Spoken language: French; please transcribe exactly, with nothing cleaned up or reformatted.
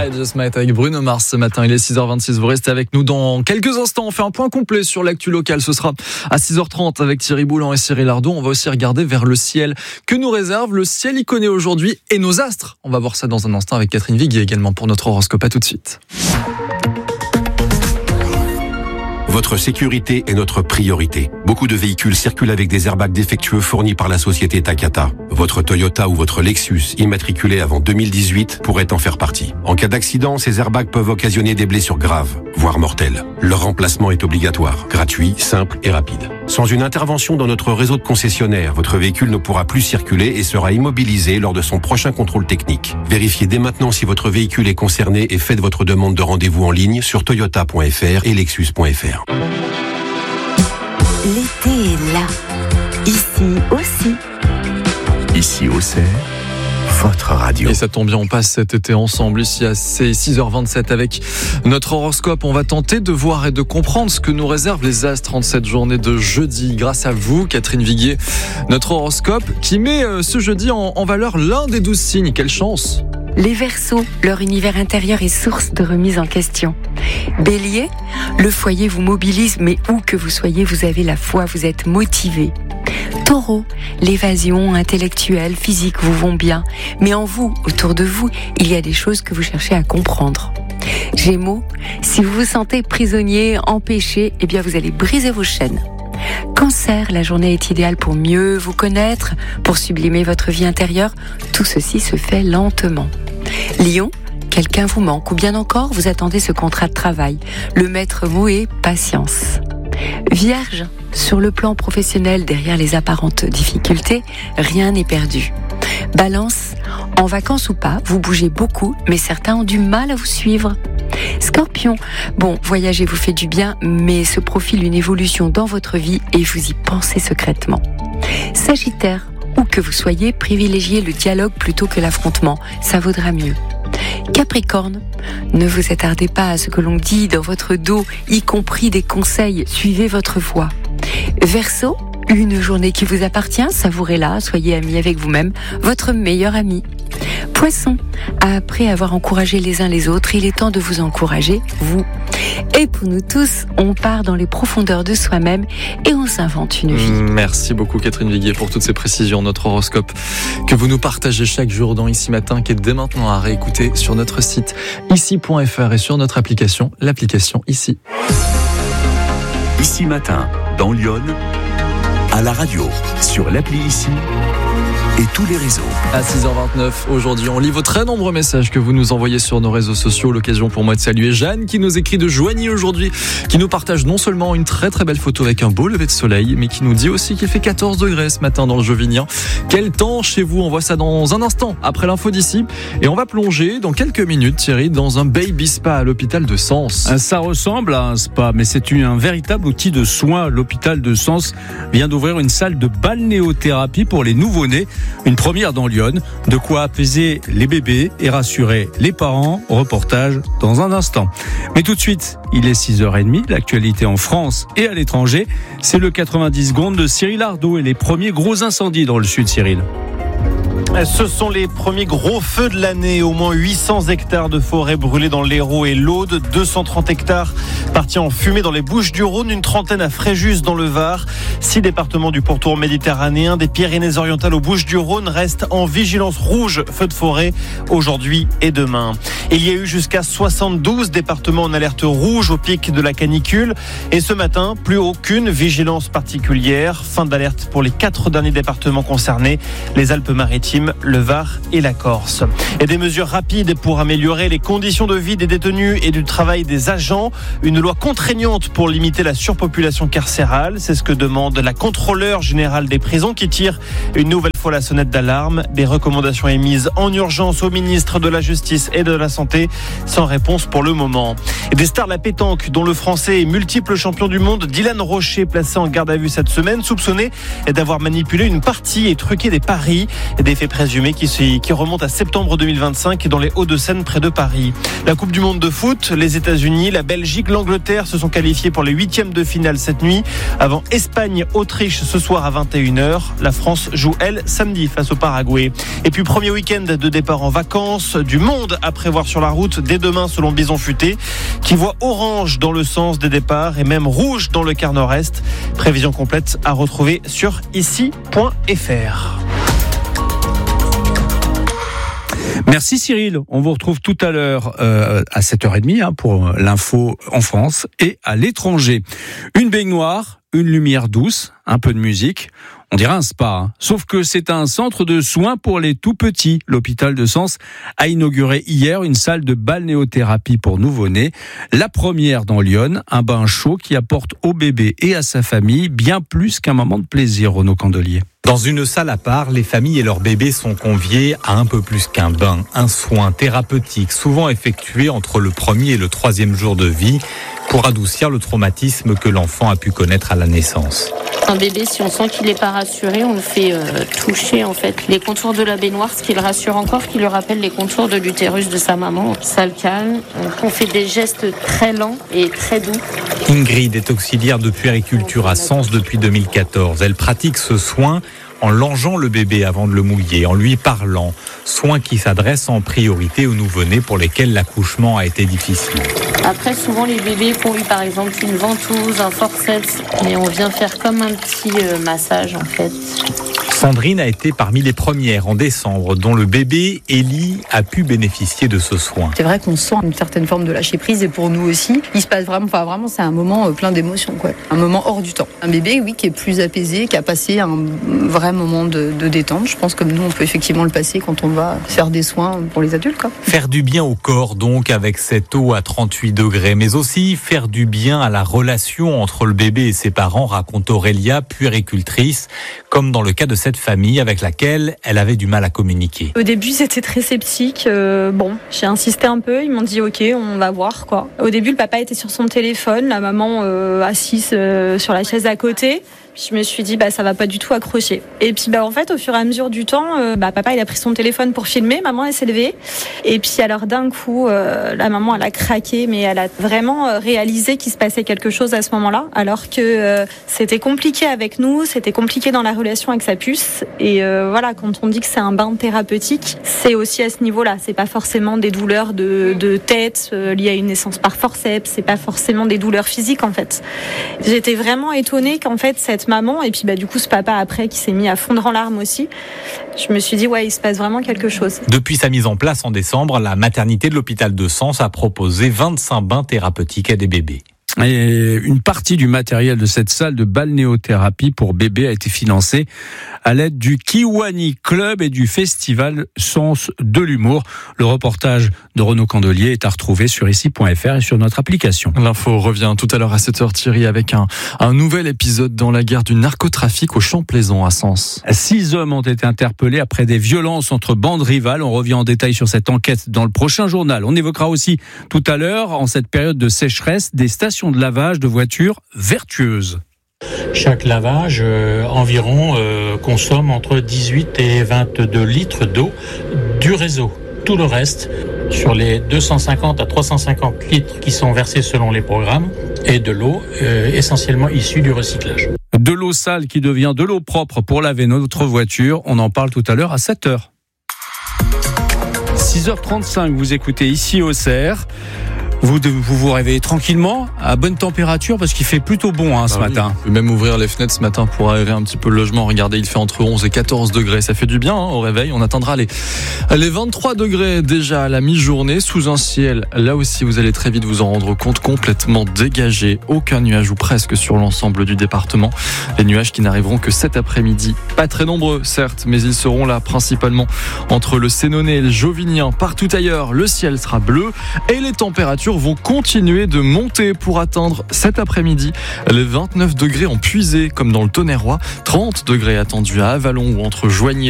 I Just Might avec Bruno Mars ce matin. Il est six heures vingt-six. Vous restez avec nous dans quelques instants. On fait un point complet sur l'actu locale. Ce sera à six heures trente avec Thierry Boulan et Cyril Ardon. On va aussi regarder vers le ciel que nous réserve le ciel iconé aujourd'hui et nos astres. On va voir ça dans un instant avec Catherine Viguier également pour notre horoscope. À tout de suite. Votre sécurité est notre priorité. Beaucoup de véhicules circulent avec des airbags défectueux fournis par la société Takata. Votre Toyota ou votre Lexus, immatriculé avant deux mille dix-huit, pourrait en faire partie. En cas d'accident, ces airbags peuvent occasionner des blessures graves, voire mortelles. Leur remplacement est obligatoire, gratuit, simple et rapide. Sans une intervention dans notre réseau de concessionnaires, votre véhicule ne pourra plus circuler et sera immobilisé lors de son prochain contrôle technique. Vérifiez dès maintenant si votre véhicule est concerné et faites votre demande de rendez-vous en ligne sur toyota point f r et lexus point f r. L'été est là, ici aussi. Ici au C, votre radio. Et ça tombe bien, on passe cet été ensemble ici à six heures vingt-sept avec notre horoscope. On va tenter de voir et de comprendre ce que nous réservent les astres en cette journée de jeudi. Grâce à vous, Catherine Viguier, notre horoscope qui met ce jeudi en, en valeur l'un des douze signes. Quelle chance! Les Verseaux, leur univers intérieur est source de remise en question. Bélier, le foyer vous mobilise, mais où que vous soyez, vous avez la foi, vous êtes motivé. Taureau, l'évasion intellectuelle, physique vous vont bien, mais en vous, autour de vous, il y a des choses que vous cherchez à comprendre. Gémeaux, si vous vous sentez prisonnier, empêché, eh bien vous allez briser vos chaînes. Cancer, la journée est idéale pour mieux vous connaître, pour sublimer votre vie intérieure. Tout ceci se fait lentement. Lion, quelqu'un vous manque ou bien encore vous attendez ce contrat de travail. Le maître mot est patience. Vierge, sur le plan professionnel, derrière les apparentes difficultés, rien n'est perdu. Balance, en vacances ou pas, vous bougez beaucoup, mais certains ont du mal à vous suivre. Scorpion, bon, voyager vous fait du bien, mais se profile une évolution dans votre vie et vous y pensez secrètement. Sagittaire, où que vous soyez, privilégiez le dialogue plutôt que l'affrontement, ça vaudra mieux. Capricorne, ne vous attardez pas à ce que l'on dit dans votre dos, y compris des conseils, suivez votre voix. Verseau, une journée qui vous appartient, savourez-la, soyez ami avec vous-même, votre meilleur ami. Poisson, après avoir encouragé les uns les autres, il est temps de vous encourager, vous. Et pour nous tous, on part dans les profondeurs de soi-même et on s'invente une vie. Merci beaucoup Catherine Viguier pour toutes ces précisions. Notre horoscope que vous nous partagez chaque jour dans Ici Matin, qui est dès maintenant à réécouter sur notre site ici point f r et sur notre application, l'application Ici. Ici Matin, dans Lyon, à la radio, sur l'appli Ici et tous les réseaux. À six heures vingt-neuf, aujourd'hui, on lit vos très nombreux messages que vous nous envoyez sur nos réseaux sociaux. L'occasion pour moi de saluer Jeanne qui nous écrit de Joigny aujourd'hui, qui nous partage non seulement une très très belle photo avec un beau lever de soleil, mais qui nous dit aussi qu'il fait quatorze degrés ce matin dans le Jovinien. Quel temps chez vous? On voit ça dans un instant, après l'info d'ici. Et on va plonger dans quelques minutes, Thierry, dans un baby spa à l'hôpital de Sens. Ça ressemble à un spa, mais c'est un véritable outil de soins. L'hôpital de Sens vient d'ouvrir une salle de balnéothérapie pour les nouveau-nés. Une première dans Lyon, de quoi apaiser les bébés et rassurer les parents. Reportage dans un instant. Mais tout de suite, il est six heures trente, l'actualité en France et à l'étranger. C'est le quatre-vingt-dix secondes de Cyril Ardot et les premiers gros incendies dans le sud, Cyril. Ce sont les premiers gros feux de l'année. Au moins huit cents hectares de forêt brûlés dans l'Hérault et l'Aude. deux cent trente hectares partis en fumée dans les Bouches-du-Rhône. Une trentaine à Fréjus dans le Var. Six départements du pourtour méditerranéen, des Pyrénées-Orientales aux Bouches-du-Rhône restent en vigilance rouge feu de forêt aujourd'hui et demain. Il y a eu jusqu'à soixante-douze départements en alerte rouge au pic de la canicule. Et ce matin, plus aucune vigilance particulière. Fin d'alerte pour les quatre derniers départements concernés. Les Alpes-Maritimes, le Var et la Corse. Et des mesures rapides pour améliorer les conditions de vie des détenus et du travail des agents. Une loi contraignante pour limiter la surpopulation carcérale. C'est ce que demande la contrôleure générale des prisons qui tire une nouvelle fois la sonnette d'alarme. Des recommandations émises en urgence au ministre de la Justice et de la Santé, sans réponse pour le moment. Et des stars de la pétanque, dont le Français et multiple champion du monde Dylan Rocher, placé en garde à vue cette semaine, soupçonné d'avoir manipulé une partie et truqué des paris. Des faits présumés qui, qui remontent à septembre deux mille vingt-cinq dans les Hauts-de-Seine près de Paris. La Coupe du Monde de foot, les États-Unis, la Belgique, l'Angleterre se sont qualifiés pour les huitièmes de finale cette nuit. Avant Espagne-Autriche ce soir à vingt et une heures. La France joue, elle, samedi face au Paraguay. Et puis premier week-end de départ en vacances, du monde à prévoir sur la route dès demain selon Bison Futé, qui voit orange dans le sens des départs et même rouge dans le quart nord-est. Prévision complète à retrouver sur ici point f r. Merci Cyril, on vous retrouve tout à l'heure euh, à sept heures trente hein, pour l'info en France et à l'étranger. Une baignoire, une lumière douce, un peu de musique, on dirait un spa. Hein. Sauf que c'est un centre de soins pour les tout-petits. L'hôpital de Sens a inauguré hier une salle de balnéothérapie pour nouveau-nés. La première dans Lyon, un bain chaud qui apporte au bébé et à sa famille bien plus qu'un moment de plaisir, Renaud Candelier. Dans une salle à part, les familles et leurs bébés sont conviés à un peu plus qu'un bain, un soin thérapeutique souvent effectué entre le premier et le troisième jour de vie pour adoucir le traumatisme que l'enfant a pu connaître à la naissance. Un bébé, si on sent qu'il n'est pas rassuré, on le fait euh, toucher en fait les contours de la baignoire, ce qui le rassure encore, qui lui rappelle les contours de l'utérus de sa maman. Ça le calme. On fait des gestes très lents et très doux. Ingrid est auxiliaire de puériculture à Sens depuis deux mille quatorze. Elle pratique ce soin en longeant le bébé avant de le mouiller, en lui parlant. Soin qui s'adresse en priorité aux nouveau-nés pour lesquels l'accouchement a été difficile. Après, souvent, les bébés font, eu, par exemple, une ventouse, un forceps, mais on vient faire comme un petit euh, massage, en fait. Sandrine a été parmi les premières en décembre, dont le bébé Ellie a pu bénéficier de ce soin. C'est vrai qu'on sent une certaine forme de lâcher prise, et pour nous aussi, il se passe vraiment, enfin vraiment, c'est un moment plein d'émotions, quoi. Un moment hors du temps. Un bébé, oui, qui est plus apaisé, qui a passé un vrai moment de, de détente. Je pense que nous, on peut effectivement le passer quand on va faire des soins pour les adultes, quoi. Faire du bien au corps, donc, avec cette eau à trente-huit degrés, mais aussi faire du bien à la relation entre le bébé et ses parents, raconte Aurélia, puéricultrice, comme dans le cas de cette famille avec laquelle elle avait du mal à communiquer. Au début, c'était très sceptique. Euh, bon, j'ai insisté un peu. Ils m'ont dit OK, on va voir quoi. Au début, le papa était sur son téléphone, la maman euh, assise euh, sur la chaise à côté. Je me suis dit bah ça va pas du tout accrocher. Et puis bah en fait au fur et à mesure du temps, euh, bah papa il a pris son téléphone pour filmer, maman elle s'est levée. Et puis alors d'un coup euh, la maman elle a craqué, mais elle a vraiment euh, réalisé qu'il se passait quelque chose à ce moment-là, alors que euh, c'était compliqué avec nous, c'était compliqué dans la relation avec sa puce. Et euh, voilà, quand on dit que c'est un bain thérapeutique, c'est aussi à ce niveau-là. C'est pas forcément des douleurs de, de tête euh, liées à une naissance par forceps, c'est pas forcément des douleurs physiques en fait. J'étais vraiment étonnée qu'en fait cette maman et puis bah du coup ce papa après qui s'est mis à fondre en larmes aussi. Je me suis dit ouais, il se passe vraiment quelque chose. Depuis sa mise en place en décembre, la maternité de l'hôpital de Sens a proposé vingt-cinq bains thérapeutiques à des bébés. Et une partie du matériel de cette salle de balnéothérapie pour bébés a été financée à l'aide du Kiwani Club et du festival Sens de l'humour. Le reportage de Renaud Candelier est à retrouver sur ici point f r et sur notre application. L'info revient tout à l'heure à sept heures Thierry avec un, un nouvel épisode dans la guerre du narcotrafic au Champ-Plaisant à Sens. Six hommes ont été interpellés après des violences entre bandes rivales. On revient en détail sur cette enquête dans le prochain journal. On évoquera aussi tout à l'heure, en cette période de sécheresse, des stations de lavage de voitures vertueuses. Chaque lavage euh, environ euh, consomme entre dix-huit et vingt-deux litres d'eau du réseau. Tout le reste, sur les deux cent cinquante à trois cent cinquante litres qui sont versés selon les programmes, est de l'eau euh, essentiellement issue du recyclage. De l'eau sale qui devient de l'eau propre pour laver notre voiture, on en parle tout à l'heure à sept heures. six heures trente-cinq, vous écoutez ici au C R. Vous, vous vous réveillez tranquillement, à bonne température, parce qu'il fait plutôt bon hein, ce ah matin. Oui. Même ouvrir les fenêtres ce matin pour aérer un petit peu le logement. Regardez, il fait entre onze et quatorze degrés. Ça fait du bien hein, au réveil. On atteindra les, les vingt-trois degrés déjà à la mi-journée, sous un ciel. Là aussi, vous allez très vite vous en rendre compte, complètement dégagé. Aucun nuage ou presque sur l'ensemble du département. Les nuages qui n'arriveront que cet après-midi. Pas très nombreux, certes, mais ils seront là principalement entre le Sénonais et le Jauvinien. Partout ailleurs, le ciel sera bleu et les températures vont continuer de monter pour atteindre cet après-midi les vingt-neuf degrés en Puisée comme dans le Tonnerrois, trente degrés attendus à Avallon ou entre Joigny